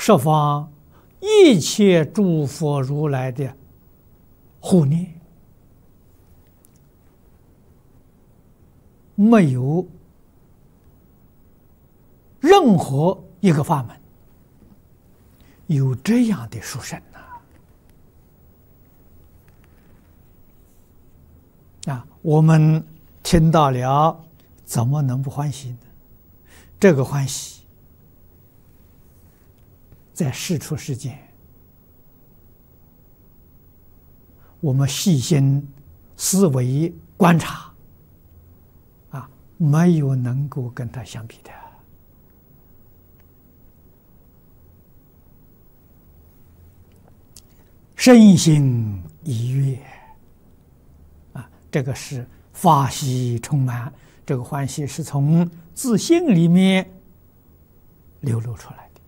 十方一切诸佛如来的护念，没有任何一个法门有这样的殊胜啊！我们听到了，怎么能不欢喜呢？这个欢喜，在世出世间，我们细心思维观察，啊，没有能够跟他相比的。身心一悦，啊，这个是法喜充满，这个欢喜是从自信里面流露出来的。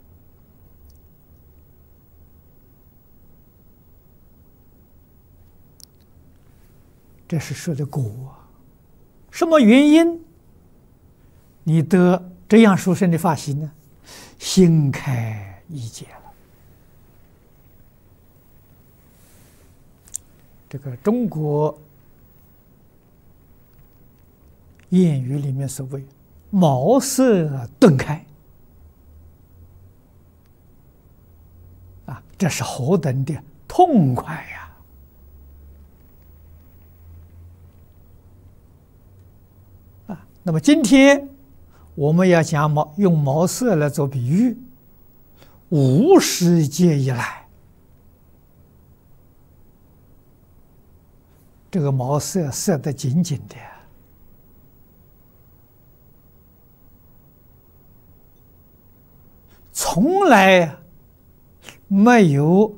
这是说的果，什么原因你得这样殊胜的法喜呢？心开意解了。这个中国谚语里面所谓“茅塞顿开”，啊，这是何等的痛快呀！啊，那么今天我们要讲用茅塞来做比喻，无始劫以来，这个茅塞塞得紧紧的，从来没有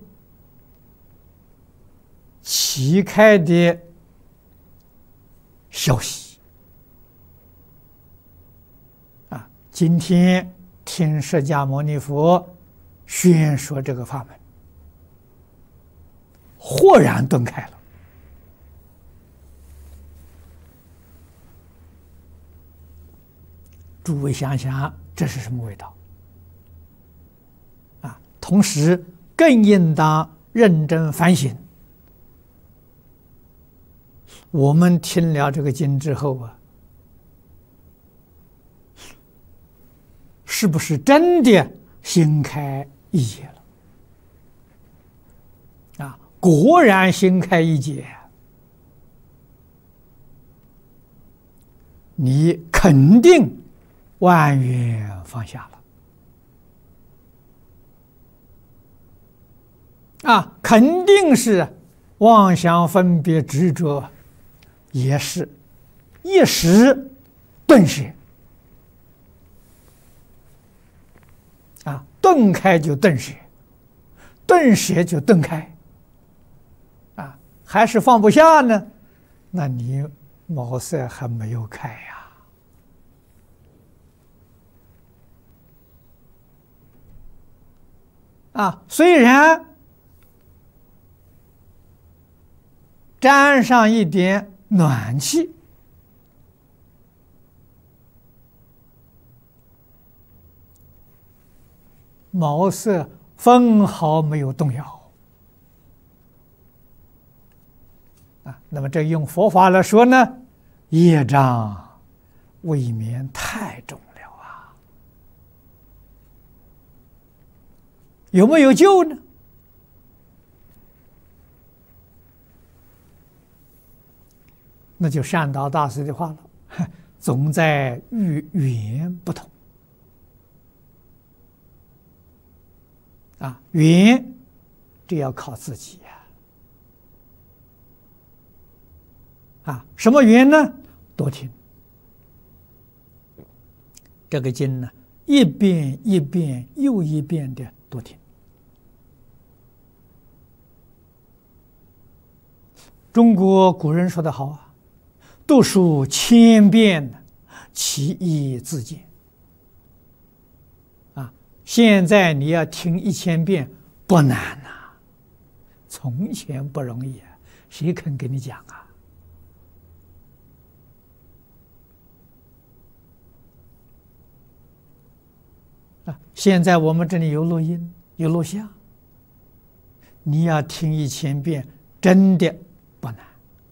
启开的消息啊！今天听释迦牟尼佛宣说这个法门，豁然顿开了。诸位想想，这是什么味道？啊！同时更应当认真反省。我们听了这个经之后啊，是不是真的心开意解了？啊，果然心开意解，你肯定万缘放下了啊，肯定是妄想分别执着，也是一时顿歇啊，顿开就顿歇，顿歇就顿开啊，还是放不下呢？那你茅塞还没有开呀。啊，虽然沾上一点暖气，茅塞分毫没有动摇啊。那么这用佛法来说呢，业障未免太重了啊，有没有救呢？那就善导大师的话了，总在遇缘不同啊，缘这要靠自己啊，什么缘呢？多听这个经呢，一遍一遍又一遍的多听。中国古人说得好啊，读书千遍，其义自见。啊，现在你要听1000遍不难呐，从前不容易啊，谁肯跟你讲啊？ 现在我们这里有录音，有录像，你要听1000遍，真的不难。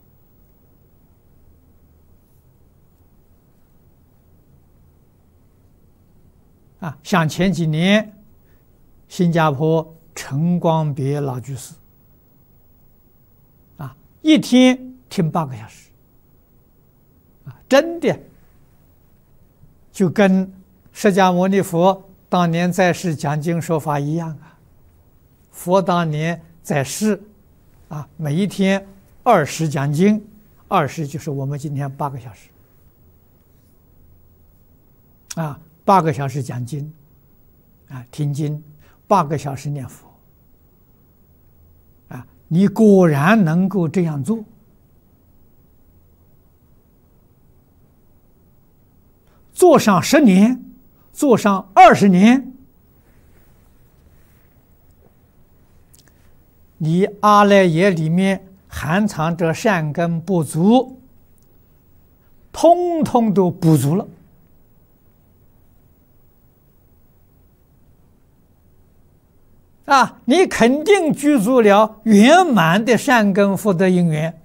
像前几年新加坡陈光别老居士，一天听8个小时，真的就跟释迦牟尼佛当年在世讲经说法一样啊。佛当年在世每一天20讲经，20就是我们今天8个小时8个小时讲经听经，8个小时念佛你果然能够这样做，做上10年，做上20年，你阿赖耶里面含藏着善根不足，通通都补足了。你肯定具足了圆满的善根福德因缘，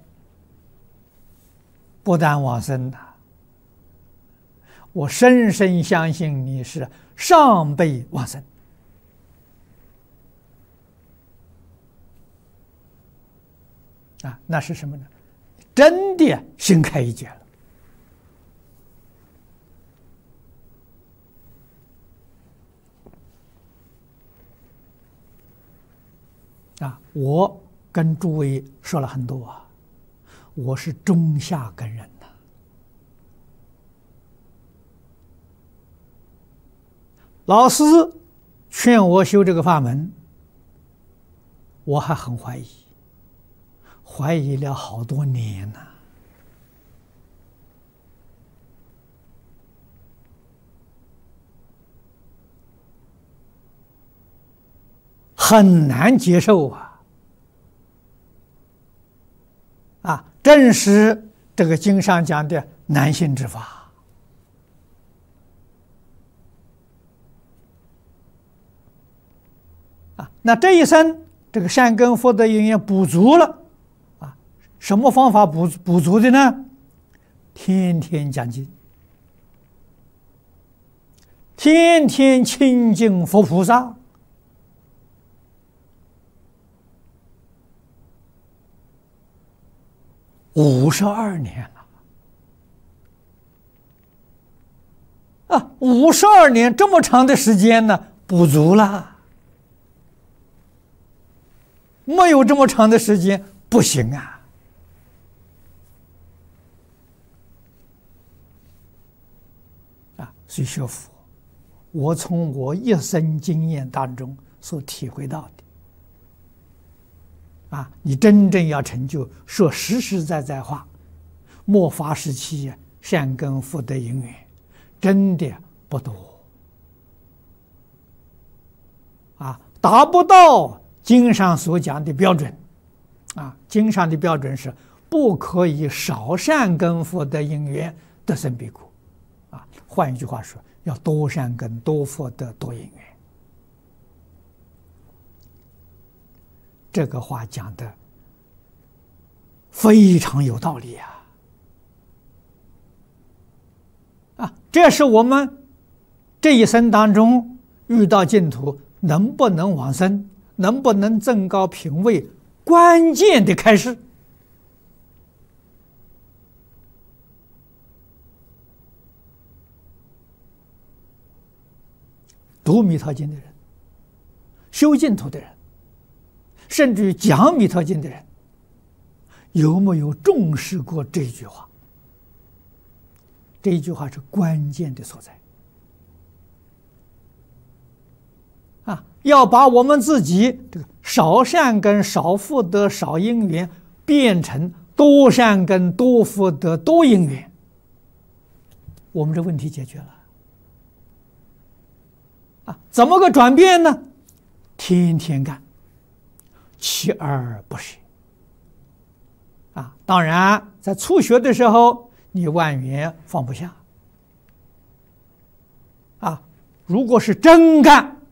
不但往生的，我深深相信你是上辈往生那是什么呢？真的心开意解了。我跟诸位说了很多我是中下根人呐。老师劝我修这个法门，我还很怀疑，怀疑了好多年呐。很难接受正是这个经上讲的难信之法那这一生这个善根福德因缘补足了什么方法补足的呢？天天讲经，天天亲近佛菩萨，52年了，52年这么长的时间呢，补足了。没有这么长的时间不行所以学佛，我从我一生经验当中所体会到的你真正要成就，说实实在在话，末法时期善根福德因缘真的不多达不到经上所讲的标准经上的标准是不可以少善根福德因缘得生彼国换一句话说，要多善根多福德多因缘。这个话讲的非常有道理这是我们这一生当中遇到净土能不能往生，能不能增高品位关键的开示。读弥陀经的人，修净土的人，甚至于讲弥陀经的人，有没有重视过这句话？这一句话是关键的所在要把我们自己这个少善根少福德少因缘变成多善根多福德多因缘，我们这问题解决了怎么个转变呢？天天干，锲而不舍当然在初学的时候你万缘放不下如果是真干，